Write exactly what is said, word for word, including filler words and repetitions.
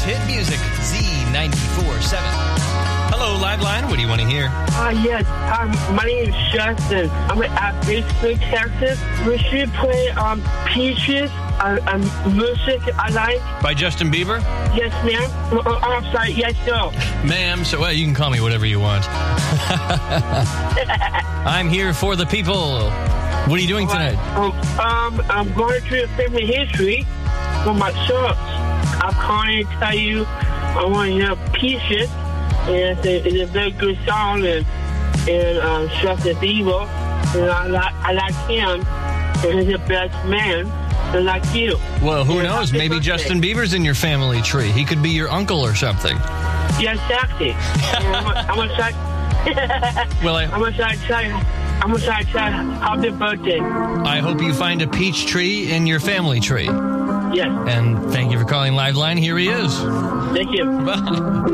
It's hit music, Z ninety-four point seven. Hello, Liveline. What do you want to hear? Uh, yes. Um, my name is Justin. I'm at Batesville, Texas. We should play um, Peaches, uh, um, music I like. By Justin Bieber? Yes, ma'am. Oh, oh, I'm sorry. Yes, no. Ma'am, so well, you can call me whatever you want. I'm here for the people. What are you doing tonight? Um, um, I'm going through family history for my church. I'm calling to tell you I want to hear Peaches. And it's a, it's a very good song, and, and um, Justin Bieber, and I like, I like him, and he's the best man, and like you. Well, who and knows? Maybe birthday. Justin Bieber's in your family tree. He could be your uncle or something. Yes, exactly. I'm going to try. Well, I, I'm going to try. I'm going to try. Happy birthday. I hope you find a peach tree in your family tree. Yes. And thank you for calling Liveline. Here he is. Thank you. Bye.